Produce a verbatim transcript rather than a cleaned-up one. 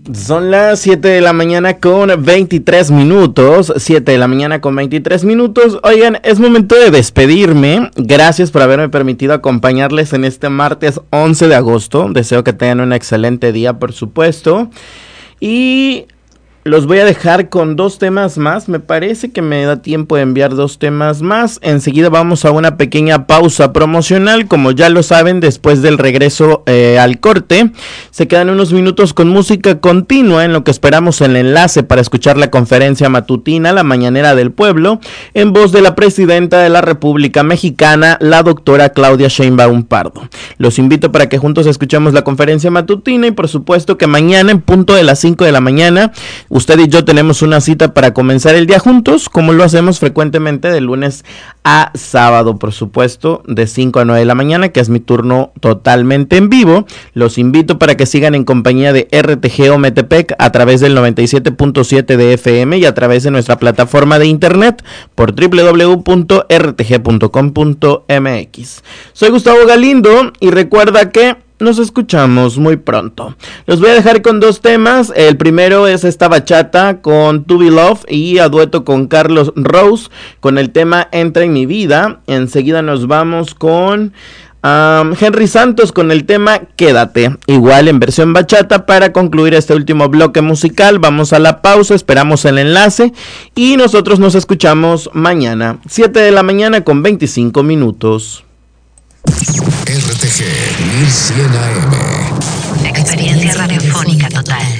Son las siete de la mañana con veintitrés minutos, siete de la mañana con veintitrés minutos. Oigan, es momento de despedirme. Gracias por haberme permitido acompañarles en este martes once de agosto. Deseo que tengan un excelente día, por supuesto. Y los voy a dejar con dos temas más. Me parece que me da tiempo de enviar dos temas más. Enseguida vamos a una pequeña pausa promocional. Como ya lo saben, después del regreso eh, al corte, se quedan unos minutos con música continua en lo que esperamos el enlace para escuchar la conferencia matutina, la mañanera del pueblo, en voz de la presidenta de la República Mexicana, la doctora Claudia Sheinbaum Pardo. Los invito para que juntos escuchemos la conferencia matutina y por supuesto que mañana en punto de las cinco de la mañana usted y yo tenemos una cita para comenzar el día juntos, como lo hacemos frecuentemente de lunes a sábado, por supuesto, de cinco a nueve de la mañana, que es mi turno totalmente en vivo. Los invito para que sigan en compañía de R T G Ometepec a través del noventa y siete punto siete de F M y a través de nuestra plataforma de internet por doble u doble u doble u punto r t g punto com punto m x. Soy Gustavo Galindo y recuerda que nos escuchamos muy pronto. Los voy a dejar con dos temas. El primero es esta bachata con To Be Love y a dueto con Carlos Rose con el tema Entra en mi vida. Enseguida nos vamos con um, Henry Santos con el tema Quédate, igual en versión bachata. Para concluir este último bloque musical, vamos a la pausa, esperamos el enlace y nosotros nos escuchamos mañana, siete de la mañana con veinticinco minutos. R T G mil cien A M. Experiencia radiofónica total.